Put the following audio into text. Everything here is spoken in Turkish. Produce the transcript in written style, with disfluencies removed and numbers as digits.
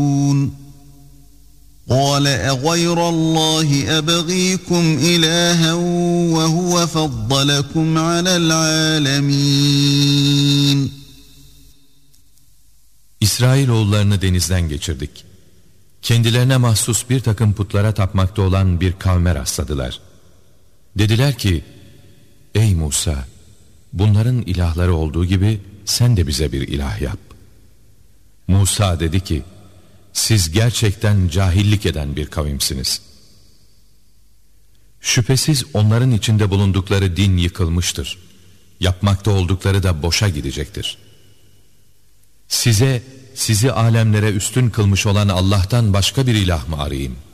قال أغير الله أبغيكم إلها وهو فضلكم على العالمين. İsrailoğullarını denizden geçirdik. Kendilerine mahsus bir takım putlara tapmakta olan bir kavme rastladılar. Dediler ki, ey Musa, bunların ilahları olduğu gibi sen de bize bir ilah yap. Musa dedi ki, siz gerçekten cahillik eden bir kavimsiniz. Şüphesiz onların içinde bulundukları din yıkılmıştır. Yapmakta oldukları da boşa gidecektir. Sizi alemlere üstün kılmış olan Allah'tan başka bir ilah mı arayayım?